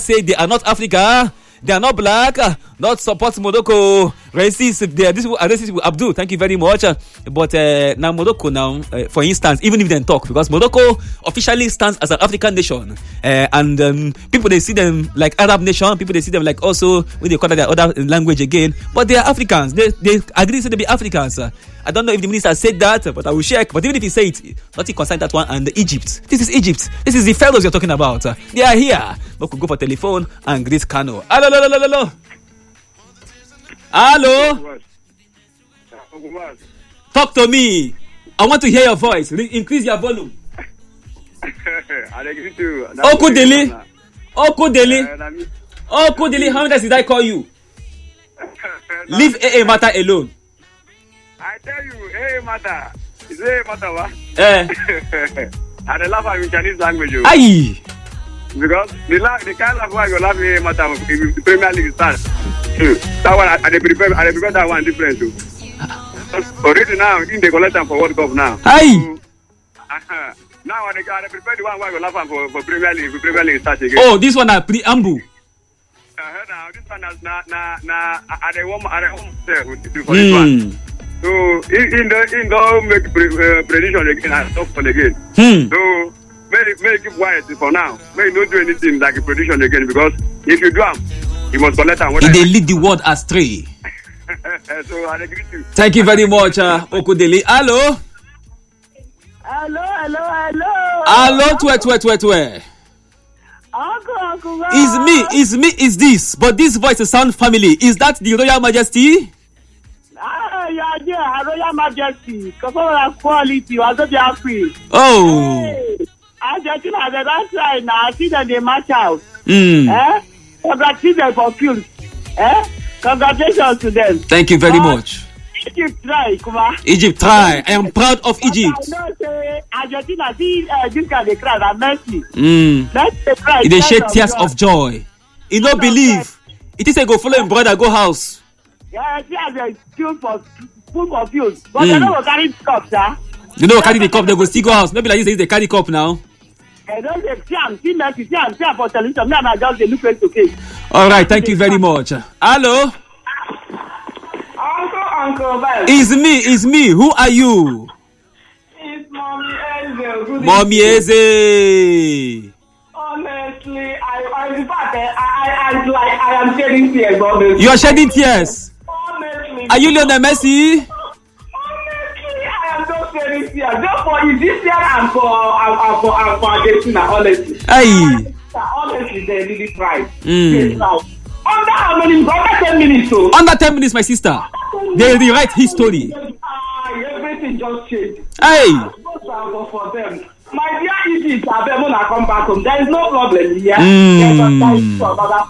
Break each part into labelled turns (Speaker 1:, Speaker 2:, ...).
Speaker 1: say they are not Africa, they are not black, not support Morocco. Racist, they are this racist with Abdul. Thank you very much. But now Morocco now, for instance, even if they talk, because Morocco officially stands as an African nation, and people they see them like Arab nation, people they see them like also when they call their other language again, but they are Africans. They agree to be Africans. I don't know if the minister said that, but I will check. But even if he say it, nothing concern that one and Egypt. This is Egypt. This is the pharaohs you're talking about. They are here. We could go for telephone and greet Kano. Hello. Hello. Talk to me. I want to hear your voice. Increase your volume.
Speaker 2: I agree too.
Speaker 1: Okudeli. How many times did I call you? Leave AA matter alone.
Speaker 2: I tell you, hey matter. Is it matter what? And I laugh at in Chinese language.
Speaker 1: Aye.
Speaker 2: Because the kind of why you laugh at matter in the Premier League starts. That one I prepare that one different too. Already now in the collection for World Cup now.
Speaker 1: Aye.
Speaker 2: Now I prepare the one why you laugh at for Premier League starts again.
Speaker 1: Oh, this one are preamble.
Speaker 2: Now this one is I don't want for this one. So in the make prediction again and talk for again. So may keep quiet for now. May not do anything like a prediction again, because if you do you must collect them.
Speaker 1: They lead the world astray.
Speaker 2: So I agree to you.
Speaker 1: Thank you very much, Okudeli. Hello. Twe.
Speaker 3: Uncle.
Speaker 1: Is this? But this voice sound family. Is that the Royal Majesty?
Speaker 3: Yeah, Royal Majesty. Because quality was a happy.
Speaker 1: Oh.
Speaker 3: Argentina, that's right now. I see that they match out.
Speaker 1: Congratulations
Speaker 3: for field. Congratulations to them.
Speaker 1: Thank you very much.
Speaker 3: Egypt try, Kuma.
Speaker 1: Egypt try. I am proud of Egypt.
Speaker 3: I know say Argentina see this guy they cry and Messi.
Speaker 1: Messi cry. They shed tears of joy. He no believe. It is a go follow him brother go house.
Speaker 3: Yeah, see as a full for field. But they don't carry the cup, sir.
Speaker 1: They don't carry the cup. They go still go house. Maybe like you say they carry cup now.
Speaker 3: I don't see Messi. See for television. Me and I just look face to face.
Speaker 1: All right, thank you very much. Hello.
Speaker 3: Uncle Val.
Speaker 1: It's me. Who are you?
Speaker 3: It's Mommy Eze.
Speaker 1: Mommy Eze.
Speaker 3: Honestly, I am shedding tears. Honestly.
Speaker 1: You are shedding tears.
Speaker 3: Honestly.
Speaker 1: Are you Lionel Messi?
Speaker 3: Honestly, I am just shedding tears. Just for Egyptian and for Argentina. Honestly.
Speaker 1: Hey.
Speaker 3: Honestly, they really tried. Under how many minutes? Under 10 minutes, so.
Speaker 1: Under 10 minutes, my sister. They rewrite history.
Speaker 3: Everything just changed.
Speaker 1: Hey.
Speaker 3: For them. My dear Egypt, I better not come back home. There is no problem here. There's a time for another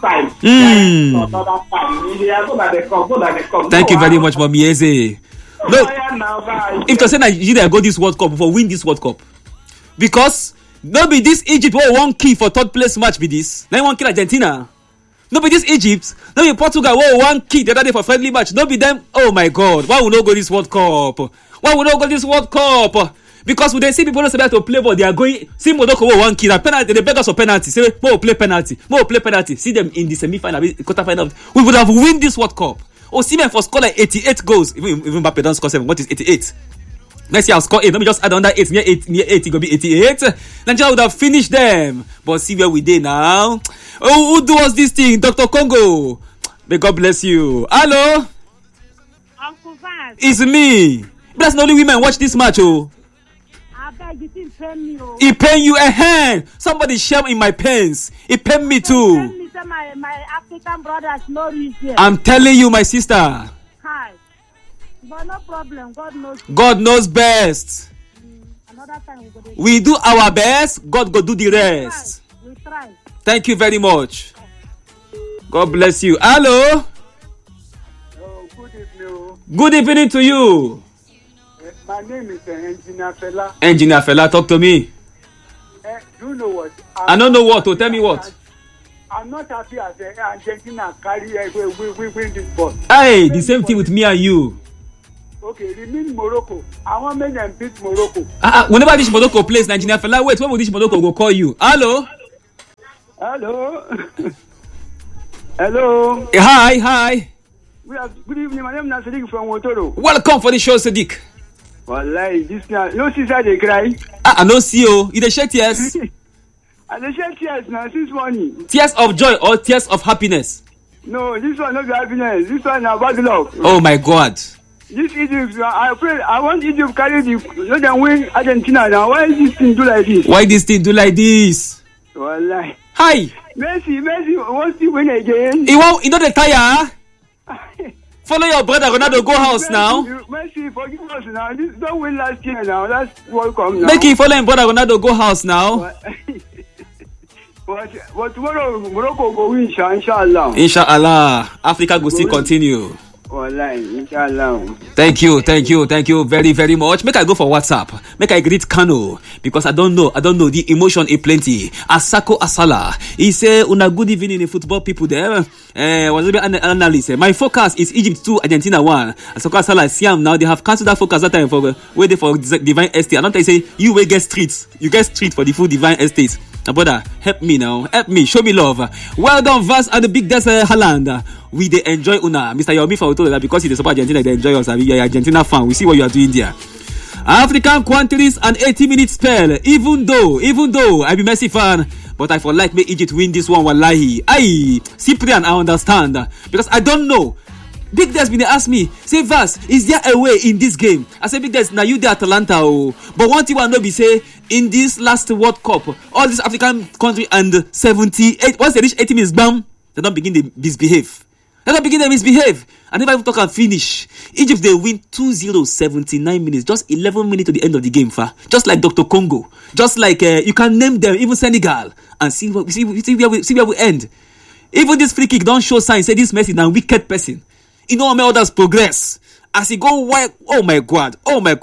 Speaker 3: time.
Speaker 1: Thank you very much, Mommy Eze. Look, if to say Nigeria go this World Cup, for win this World Cup, because no be this Egypt will one key for third place match be this. Then one kill Argentina. No be this Egypt. No be Portugal will one key the other day for friendly match. No be them. Oh my God, why would not go this World Cup? Why would not go this World Cup? Because when they see people not able to play ball, they are going. See Morocco will one key. That penalty, they beg us for penalty. Say more play penalty. See them in the semi-final, quarter-final. We would have win this World Cup. Oh, see them for score like 88 goals. Even Mbappe don't score 7. What is 88? Next year I'll score 8. Let me just add under 8. Near 8, it will be 88. Nigeria would have finished them. But see where we did now. Oh, who do us this thing? Dr. Congo. May God bless you. Hello?
Speaker 4: Uncle Vaz.
Speaker 1: It's me. That's not only women watch this match, oh.
Speaker 4: I beg you, it pain me, oh.
Speaker 1: It pain you a hand. Somebody share in my pens. It pain me too.
Speaker 4: My African brothers no reason.
Speaker 1: I'm telling you, my sister.
Speaker 4: Hi. But no problem.
Speaker 1: God knows best.
Speaker 4: Another time
Speaker 1: we do our best. God go do the rest.
Speaker 4: We try.
Speaker 1: Thank you very much. God bless you. Hello.
Speaker 2: Oh, good evening.
Speaker 1: Good evening to you.
Speaker 2: My name is Engineer Fela.
Speaker 1: Engineer Fela, talk to me.
Speaker 2: Do you know what?
Speaker 1: I don't know what. Tell me what.
Speaker 2: I'm not happy as Argentina carry we win this ball.
Speaker 1: Hey, the same thing with me and you.
Speaker 2: Okay, remain Morocco. I want men and beat Morocco.
Speaker 1: Whenever this Morocco plays Nigeria Fela, wait, when will this Morocco go call you? Hello?
Speaker 2: Hello. Hello.
Speaker 1: Hi.
Speaker 2: Good evening. My name is Sadiq from Wotoro.
Speaker 1: Welcome for the show, Sadiq.
Speaker 2: Wallahi, this now. No sister they cry.
Speaker 1: I no see you. You dey shed tears.
Speaker 2: I dey shed tears now since morning.
Speaker 1: Tears of joy or tears of happiness?
Speaker 2: No, this one not be happiness. This one na bad luck.
Speaker 1: Oh my God.
Speaker 2: This Egypt, I pray. I want Egypt carry the let them win Argentina now. Why is this thing do like this?
Speaker 1: Why this thing do like this?
Speaker 2: Wallahi.
Speaker 1: Hi.
Speaker 2: Messi wants to win again.
Speaker 1: You know the tire? Follow your brother Ronaldo go house now.
Speaker 2: Messi, forgive us now. This don't win last year now. That's World Cup now.
Speaker 1: Make him follow him brother Ronaldo go house now.
Speaker 2: But tomorrow Morocco go win, inshallah.
Speaker 1: Inshallah. Africa will still continue.
Speaker 2: Wallahi, inshallah.
Speaker 1: Thank you very, very much. Make I go for WhatsApp. Make I greet Kano because I don't know the emotion is plenty. Asako Asala, he say una good evening in football people there. Was an analyst. My focus is Egypt 2, Argentina 1. Asako Asala, Siam now they have cancelled that focus that time for waiting for Divine Estate. I don't say you will get streets. You get street for the full Divine Estate. Now, brother, help me now. Help me. Show me love. Well done, Vas and the big Desert Haaland. We they enjoy Una. Mr. Yomi for told that because he support Argentina, they enjoy us. We are Argentina fan. We see what you are doing there. African countries and 80-minute spell. Even though I be Messi fan, but I for like me Egypt win this one. Wallahi. Cyprian, I understand because I don't know. Big Des been ask me, say Vas, is there a way in this game? I say Big Des, now you the Atalanta but one thing I know be say in this last World Cup, all this African country and 78 once they reach 80 minutes, bam, they don't begin to misbehave. And never even talk and finish. Egypt they win 2-0 79 minutes, just 11 minutes to the end of the game, just like Dr. Congo, just like you can name them, even Senegal, and see where we end. Even this free kick don't show signs. Say this Messi now wicked person. You know how others progress as he go wide. Oh my God.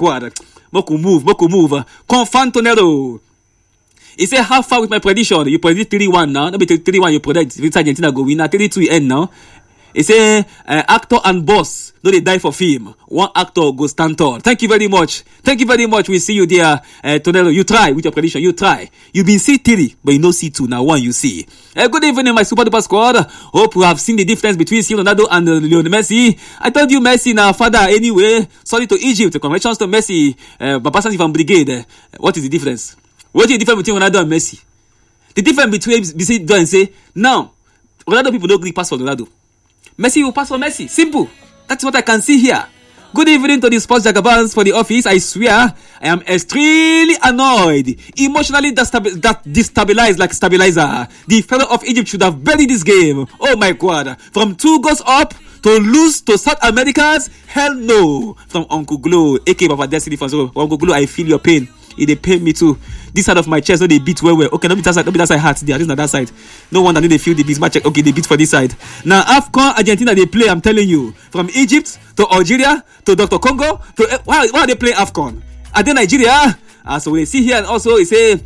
Speaker 1: Moku move. Confirm Tonero. He say how far with my prediction? You predict 3-1 now. Not be 3-1. You predict Argentina go win. Now 3-2 end now. He say actor and boss no they die for film. One actor go stand tall. Thank you very much. We see you there, Tonero. You try with your prediction. You try. You been see 3, but you no see 2. Now 1 you see. Good evening, my super duper squad. Hope you have seen the difference between Ronaldo and Lionel Messi. I told you Messi now father anyway. Sorry to Egypt. Congratulations to Messi. Babasanti from Brigade. What is the difference? What is the difference between Ronaldo and Messi? The difference between BC do and say now Ronaldo people don't pass for Ronaldo. Messi will pass for Messi. Simple. That's what I can see here. Good evening to the sports jagabans for the office. I swear, I am extremely annoyed. Emotionally destabilized like stabilizer. The fellow of Egypt should have buried this game. Oh my God. From 2 goals up to lose to South Americans? Hell no. From Uncle Glow, aka Papa Destiny from Uncle Glow, I feel your pain. They pain me too. This side of my chest, no, they beat well. Okay, not be that side heart there. This is not that side. No wonder they feel the beat. Okay, they beat for this side. Now, AFCON Argentina, they play, I'm telling you. From Egypt to Algeria to Dr. Congo to why are they playing AFCON? Are they Nigeria? So we see here, and also it say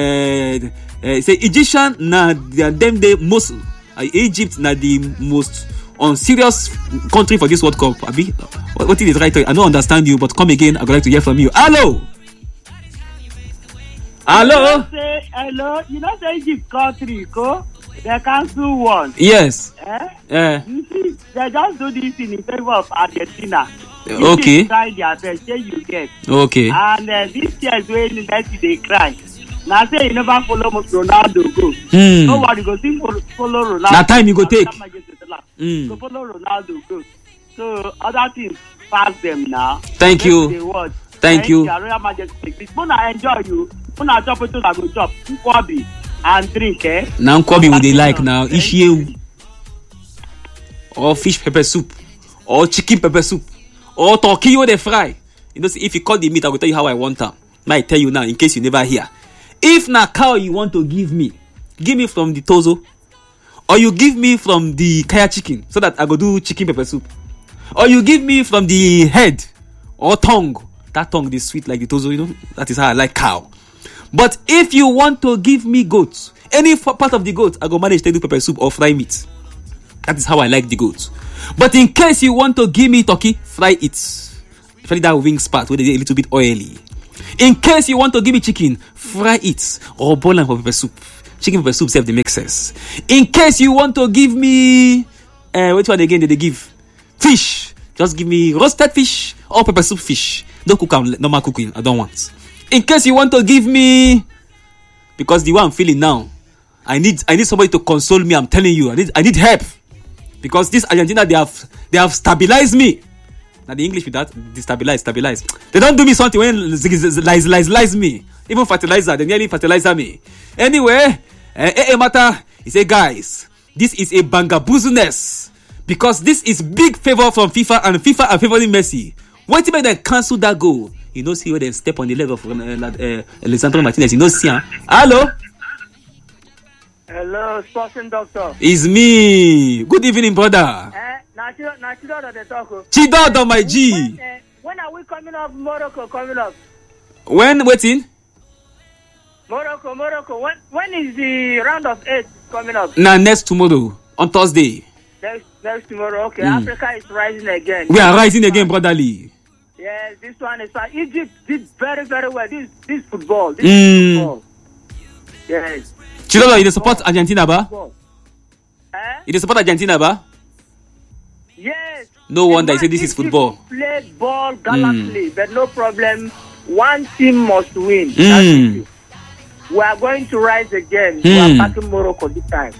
Speaker 1: Egyptian na them the most Egypt na the most unserious country for this World Cup. Abi, what is it right? I don't understand you, but come again. I would like to hear from you. Hello.
Speaker 3: Hello. You know say Egypt country go. They cancel one.
Speaker 1: Yes.
Speaker 3: You see, they just do this in favor of Argentina.
Speaker 1: Okay.
Speaker 3: Try their best, say you get.
Speaker 1: Okay.
Speaker 3: And this year is when Messi they cry. Now say you never follow Ronaldo go. Nobody go see follow Ronaldo.
Speaker 1: Now time you go take.
Speaker 3: Go follow Ronaldo go. So other things pass them now.
Speaker 1: Thank you. Thank you.
Speaker 3: Royal Majesty. Mona enjoy you. Mona chop it to go chop. Nkwobi and drink,
Speaker 1: Now Nkwobi would they like now? Ishiewu. Or fish pepper soup. Or chicken pepper soup. Or turkey they fry. You know, see, if you call the meat, I will tell you how I want them. Might tell you now in case you never hear. If na cow you want to give me from the torso. Or you give me from the kaya chicken so that I go do chicken pepper soup. Or you give me from the head or tongue. That tongue is sweet like the torso, you know. That is how I like cow. But if you want to give me goat, any part of the goat, I go manage to do pepper soup or fry meat. That is how I like the goat. But in case you want to give me turkey, fry it. Especially that wings part where they get a little bit oily. In case you want to give me chicken, fry it or boil am for pepper soup. Chicken pepper soup sef dey make sense. In case you want to give me which one again did they give? Fish. Just give me roasted fish or pepper soup fish. Don't cook am normal cooking. I don't want. In case you want to give me, because the way I'm feeling now, I need somebody to console me. I'm telling you, I need help. Because this Argentina, they have stabilized me. Now the English with that, stabilize. They don't do me something when lies me. Even fertilizer, they nearly fertilizer me. Anyway, Mata, he say, guys, this is a bangaboozness. Because this is big favor from FIFA, and FIFA are favoring Messi. What if they cancel that goal? You know, see where they step on the level of Lisandro Martinez. You know, see, huh? Hello?
Speaker 3: Hello, sporting doctor.
Speaker 1: It's me. Good evening, brother. Chidodo, my G.
Speaker 3: When are we coming up? Morocco coming up.
Speaker 1: When? Waiting?
Speaker 3: Morocco. When is the round of 8 coming up?
Speaker 1: Now, next tomorrow, on Thursday.
Speaker 3: Next tomorrow, okay. Africa is rising again.
Speaker 1: We are rising again, brotherly.
Speaker 3: Yes, this one is fine. Egypt did very, very well. This football. Football. Yes.
Speaker 1: Chidodo, you support Argentina, ba? You support Argentina, ba?
Speaker 3: Yes.
Speaker 1: No wonder you say this is football.
Speaker 3: Played ball gallantly, but no problem. One team must win. That's it. We are going to rise again. We are back in Morocco this time.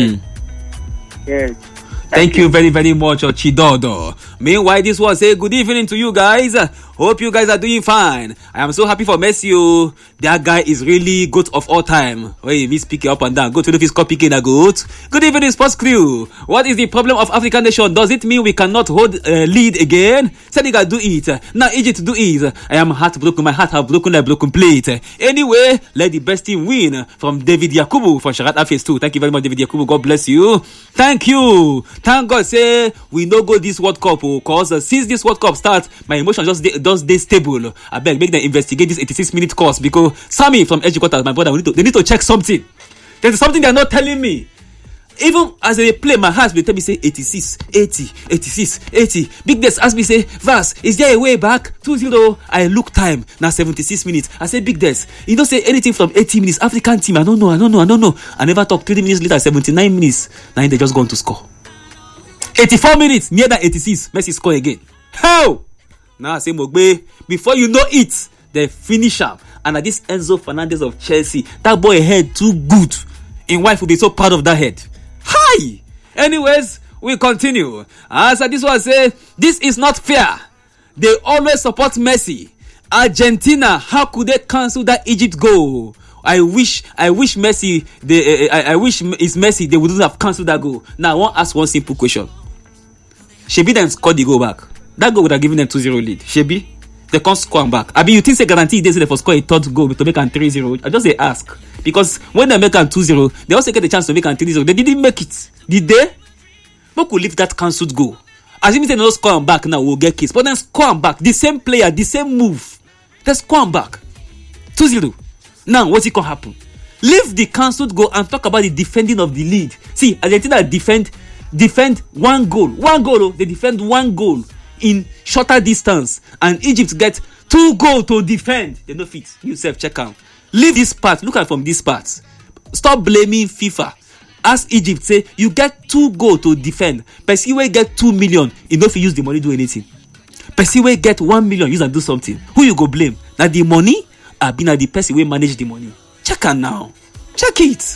Speaker 3: Yes.
Speaker 1: Thank you very, very much, Chidodo. Meanwhile, this was a good evening to you guys. Hope you guys are doing fine. I am so happy for Messi. That guy is really GOAT of all time. Wait, me speaking up and down. Go to the fiscal picking a GOAT. Good evening, sports crew. What is the problem of African nation? Does it mean we cannot hold lead again? Senegal do it. Now Egypt do it. I am heartbroken. My heart have broken like broken plate. Anyway, let the best team win. From David Yakubu from Sharata Phase 2. Thank you very much, David Yakubu. God bless you. Thank you. Thank God say we no go this World Cup because since this World Cup starts, my emotion just stay stable. I beg, make them investigate this 86-minute course because Sammy from Edge Quarters, my brother, they need to check something. There's something they're not telling me. Even as they play, my heart will tell me say 86, 80, 86, 80. Big Des ask me say, Vas, is there a way back? 2-0. I look time now 76 minutes. I say Big Des, you don't say anything from 80 minutes. African team, I don't know. I never talk 30 minutes later, 79 minutes. Now they just gone to score. 84 minutes, near that 86. Messi score again. How? Now I say Mogbe, before you know it, they finish up. And at this Enzo Fernandez of Chelsea, that boy head too good. In wife will be so proud of that head. Hi! Anyways, we continue. As this one say, this is not fair. They always support Messi. Argentina, how could they cancel that Egypt goal? I wish Messi, I wish it's Messi, they wouldn't have cancelled that goal. Now I want to ask one simple question. Shebi then scored the goal back. That goal would have given them 2-0 lead. Shebi, they can't score back. I mean, you think they guarantee they say for score a third goal to make an 3-0? I just say ask. Because when they make an 2-0, they also get the chance to make an 3-0. They didn't make it. Did they? Who could leave that cancelled goal? Assuming they don't score and back now, we'll get kids. But then score and back. The same player, the same move. They score and back. 2-0. Now, what's it gonna happen? Leave the cancelled goal and talk about the defending of the lead. See, Argentina defend one goal. They defend one goal in shorter distance. And Egypt get 2 goals to defend. They no fit. You self check out. Leave this part. Look at from this part. Stop blaming FIFA. Ask Egypt, say, you get 2 goals to defend. Person wey get 2 million, you no fit use the money do anything. Person wey get 1 million, use and do something. Who you go blame? Now the money? I've been the person wey manage the money. Check it now. Check it.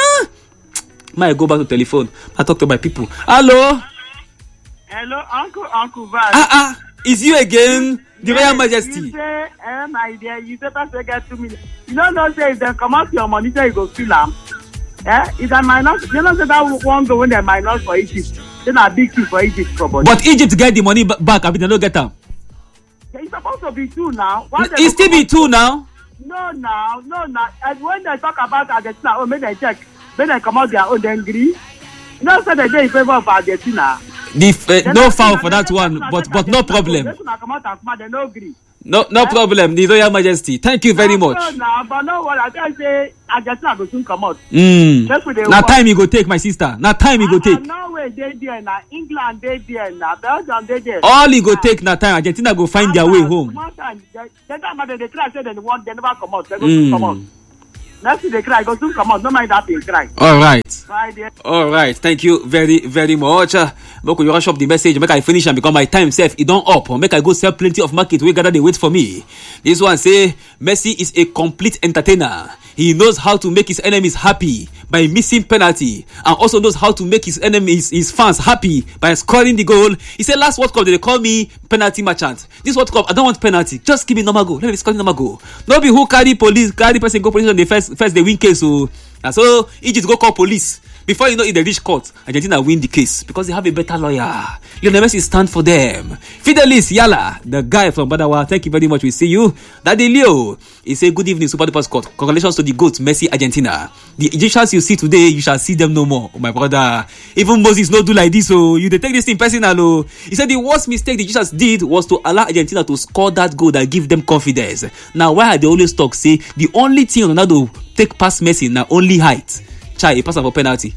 Speaker 1: Might go back to telephone. I talk to my people. Hello?
Speaker 3: Hello, Uncle Vas.
Speaker 1: Is you again? The Royal Majesty.
Speaker 3: You say, my dear, you say person get 2 million. You don't say if they come out your money, say you go fill them. It's a minus. You know that one go when they minus for Egypt. Then a big thing for Egypt probably.
Speaker 1: But Egypt get the money back. I mean, they don't get them.
Speaker 3: It's supposed to be 2 now.
Speaker 1: It's still be 2 now.
Speaker 3: No. And when they talk about Argentina, maybe they check. When they come out their own, they agree. You know, so they in favor of Argentina.
Speaker 1: No foul for that one, but no problem. No problem. The Royal Majesty. Thank you very much.
Speaker 3: But no one. I can say Argentina will soon come out.
Speaker 1: Now time you go take, my sister. Now time you go take.
Speaker 3: No way. USA dey there na, England dey there na, Belgium dey there.
Speaker 1: All e go take na time. Argentina go find their way home.
Speaker 3: They cry say they never come out. They go soon come out. Messi they cry, go soon come out. No mind that they cry.
Speaker 1: All right.
Speaker 3: Right there.
Speaker 1: All right. Thank you very, very much. Make you rush up the message. Make I finish and become my time self. It don't up. Make I go sell plenty of market. We gather they wait for me. This one say Messi is a complete entertainer. He knows how to make his enemies happy by missing penalty, and also knows how to make his enemies, his fans happy by scoring the goal. He said last World Cup they call me penalty merchant. This World Cup I don't want penalty. Just give me normal goal. Let me score normal goal. No be who carry person go police on the first they win case. So and so Egypt go call police. Before you know it, they reach court. Argentina win the case because they have a better lawyer. Lionel Messi stand for them. Fidelis Yala, the guy from Badawa, thank you very much. We see you. Daddy Leo, he say good evening, Super Duper Scott. Congratulations to the GOAT, Messi, Argentina. The Egyptians you see today, you shall see them no more. Oh, my brother. Even Moses no do like this. So you they take this thing personal. Oh. He said the worst mistake the Egyptians did was to allow Argentina to score that goal that give them confidence. Now, why are they always talk? Say the only thing Ronaldo take past Messi now only height. Chai, he passed for penalty.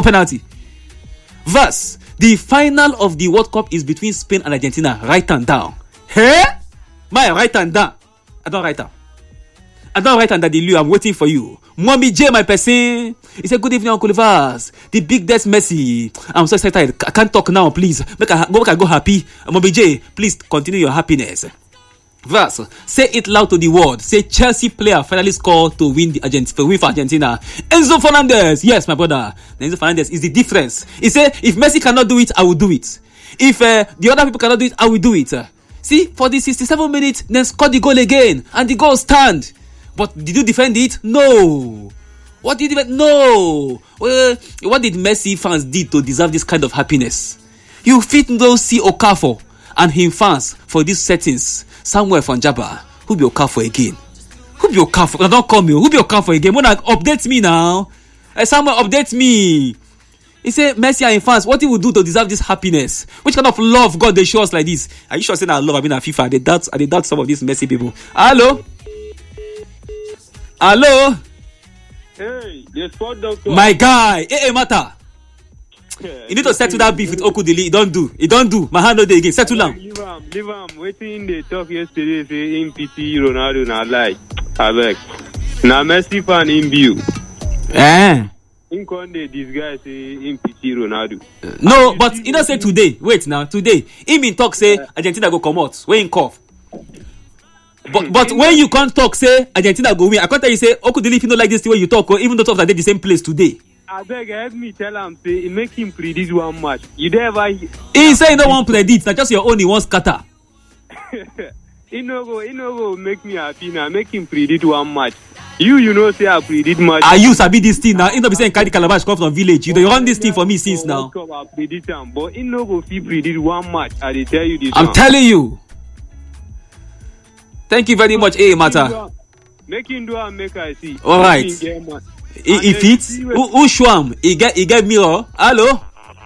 Speaker 1: Verse, the final of the World Cup is between Spain and Argentina. Write and down. Hey? My write and down. I don't write down. Daddy Lou, I'm waiting for you. Mommy J, my person. He said, good evening, Uncle Vaz. The big death Messi. I'm so excited. I can't talk now, please. Make I go happy. Mommy J, please continue your happiness. Verse, say it loud to the world. Say Chelsea player finally scored to win for Argentina. Enzo Fernandez, yes, my brother. Enzo Fernandez is the difference. He said, if Messi cannot do it, I will do it. If the other people cannot do it, I will do it. See, for the 67 minutes, then score the goal again, and the goal stand. But did you defend it? No. What did you defend? No. What did Messi fans did to deserve this kind of happiness? You fit no see Okafor and him fans for these settings. Somewhere from Jabba, who be Okafor again? Who be Okafor? Don't call me. Who be Okafor again? Wanna update me now? Someone update me. He said, Messi and fans, what he will do to deserve this happiness? Which kind of love God they show us like this? Are you sure saying I love? I mean, at FIFA, they doubt some of these Messi people. Hello?
Speaker 2: Hey, the sport doctor.
Speaker 1: My guy. Hey, Mata. You need to settle that beef with Okudili. It don't do. My hand no dey again. Settle down.
Speaker 2: Leave him. Waiting they talk yesterday say him pity Ronaldo na lie. Abeg. Na Messi fan him view. Him con dey disguise say him pity Ronaldo.
Speaker 1: No, but you know say today. Wait now. Today, him in talk say Argentina go come out. When him cough. But when you can't talk say Argentina go win, I can't tell you say Okudili if you don't like this the way you talk, or even though they the same place today.
Speaker 2: I beg, help me tell him, say, make him predict one match. You never...
Speaker 1: He say he don't want predict, not just your own, he wants scatter.
Speaker 2: He no go make me happy now, make him predict one match. You know, say I predict match.
Speaker 1: I you sabi this thing now, he no be saying Kadi Calabash come from village. You run this thing for me since now.
Speaker 2: I predict him, but he no go predict one match. I dey tell you this.
Speaker 1: I'm telling you. Thank you very much, Mata.
Speaker 2: Make him do and make I see.
Speaker 1: All right. If it's who show him, he get mirror. Hello.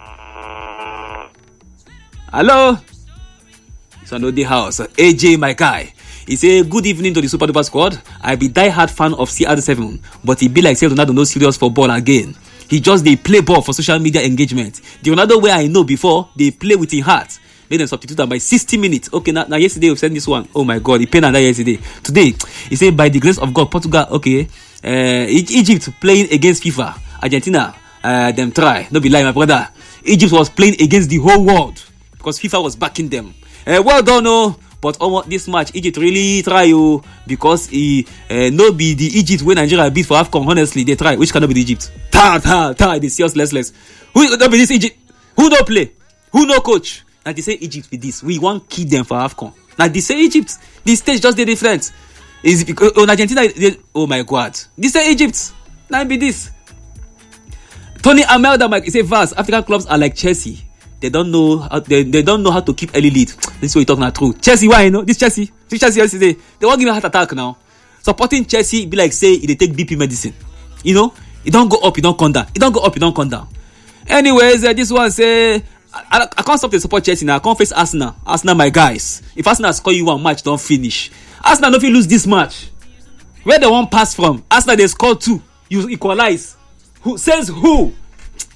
Speaker 1: So no the house. AJ, my guy. He say good evening to the Super Duper Squad. I be die-hard fan of CR7, but he be like say Ronaldo no serious for ball again. He just they play ball for social media engagement. The Ronaldo way I know before, they play with his heart. Let them substitute them by 60 minutes. Okay, now yesterday we sent this one. Oh my God, he paid that yesterday. Today, he said by the grace of God, Portugal, okay, Egypt playing against FIFA. Argentina, them try. Don't be lying, my brother. Egypt was playing against the whole world because FIFA was backing them. Well done, no. But this match, Egypt really try you because he no be the Egypt when Nigeria beat for AFCON. Honestly, they try. Which cannot be the Egypt? They see us less. Who don't be this Egypt? Who don't play? Who no coach? Now they say Egypt with this. We want kill them for AFCON. Now they say Egypt. The stage just the difference. Is because on Argentina? Oh my God! They say Egypt. Now be this. Tony Amelda, Mike, he say vast African clubs are like Chelsea. They don't know how they don't know how to keep early lead. This is what you talking about true. Chelsea, why you know? This Chelsea yesterday. They won't give me a heart attack now. Supporting Chelsea be like say they take BP medicine. You know, it don't go up, it don't come down. It don't go up, it don't come down. Anyways, this one say I can't stop to support Chelsea now. I can't face Arsenal. Arsenal, my guys. If Arsenal score you one match, don't finish. Arsenal don't lose this match. Where they won't pass from? Arsenal they score 2. You equalize. Who says who?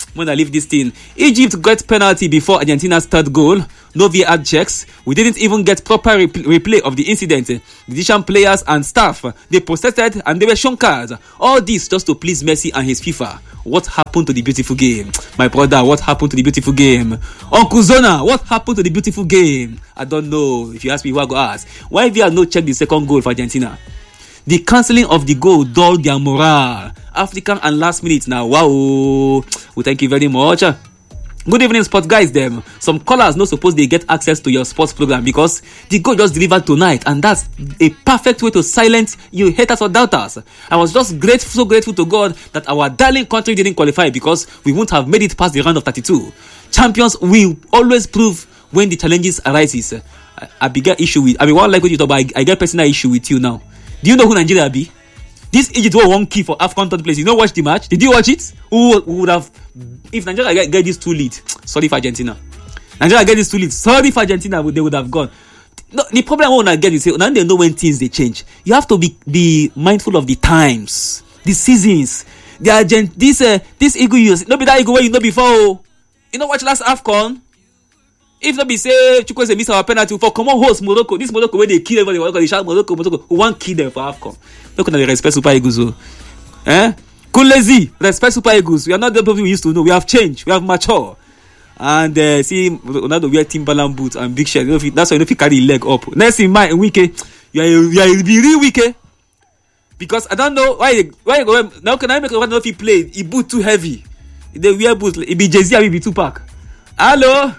Speaker 1: when I leave this thing. Egypt got penalty before Argentina's third goal. No VAR checks. We didn't even get proper replay of the incident. The Egyptian players and staff, they protested and they were shown cards. All this just to please Messi and his FIFA. What happened to the beautiful game? My brother, what happened to the beautiful game? Uncle Zona, what happened to the beautiful game? I don't know. If you ask me, who I go ask. Why VAR no check the second goal for Argentina? The cancelling of the goal dulled their morale. African and last minute now. Wow. Well, thank you very much. Good evening, sports guys. Them some callers not supposed they get access to your sports program because the goal just delivered tonight, and that's a perfect way to silence you haters or doubters. I was just so grateful to God that our darling country didn't qualify because we wouldn't have made it past the round of 32. Champions will always prove when the challenges arises. I bigger issue with. I mean, one like what you talk about. I get personal issue with you now. Do you know who Nigeria be? This Egypt were one key for AFCON third place. You know, watch the match. Did you watch it? Who would have? If Nigeria get this 2 lead, sorry for Argentina. Nigeria get this 2 lead. Sorry for Argentina, they would have gone. No, the problem I want to get is now they know when things they change. You have to be mindful of the times, the seasons. This Eagle use no be that Eagle where you know before. You know watch last AFCON. If not be say Chukwueze miss our penalty for come on host Morocco. This Morocco where they kill everybody, they shout Morocco who want kill them for AFCON. Look at the respect Super Eagles. Kulezi, respect Super Eagles. We are not the people we used to know. We have changed. We have matured. And see Ronaldo wear Timberland boots and big shirt. That's why you know if you carry your leg up. Next in mind, Wike, you are real Wike. Because I don't know why you go now. Can I make one if he play? He boot too heavy. They wear boots. It be Jay-Z or it be Tupac. Hello.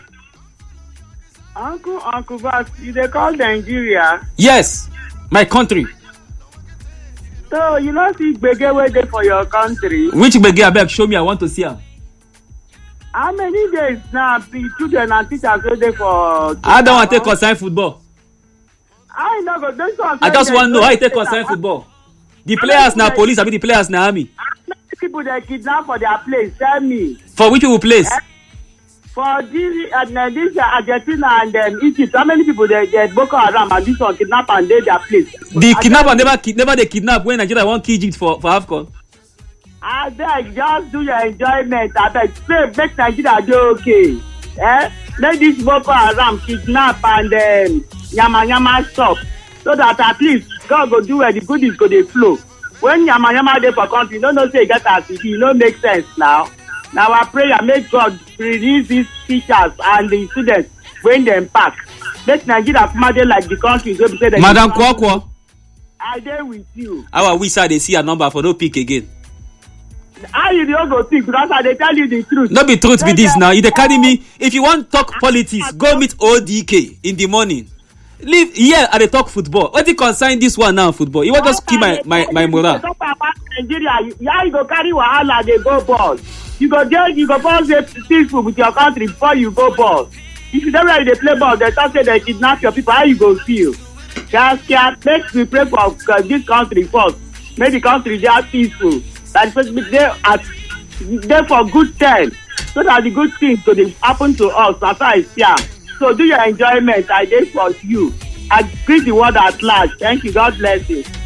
Speaker 3: Uncle Bas, you they call Nigeria?
Speaker 1: Yes, my country.
Speaker 3: So you know see Gbege waiting for your country.
Speaker 1: Which Gbege abeg show me? I want to see him.
Speaker 3: How many days now the children and teachers waiting for?
Speaker 1: I don't want to take concern football.
Speaker 3: I know go this one.
Speaker 1: I just want to know how you take concern football. The players now police, I mean the players now army.
Speaker 3: How many people they kidnap for their place? Tell me.
Speaker 1: For which people place?
Speaker 3: For this Argentina and then Egypt, how many people they get Boko Haram and this one kidnap and they their place?
Speaker 1: The kidnapper never they kidnap when Nigeria want kill Egypt for AFCON.
Speaker 3: I beg, just do your enjoyment. I beg, pray, make Nigeria do okay. Let this Boko Haram kidnap and yama stop, so that at least God go do where the goodies go they flow. When yama dey for country, you don't say get as it no make sense now. Now our prayer make God release these teachers and the students when them pack. Make Nigeria come dey like the country so say that.
Speaker 1: Madam Kwakwa,
Speaker 3: I dey with you.
Speaker 1: Our we say they see a number for no pick again.
Speaker 3: How you don't go think because I dey tell you the truth.
Speaker 1: No be truth be this now. You dey carry me. If you want talk politics, go meet ODK in the morning. Leave here at the talk football. What do you concern this one now football? You want just keep my morale.
Speaker 3: Talk about Nigeria. Yeah, you go carry wahala dey go ball. You go ball peaceful with your country before you go ball. If you don't ready to play ball, they talk say they kidnap your people. How you go feel? Just make we pray for this country first. Make the country dey peaceful. That they for good time, so that the good things could happen to us. That's how I see. So do your enjoyment. I dey for you. I greet the world at large. Thank you. God bless you.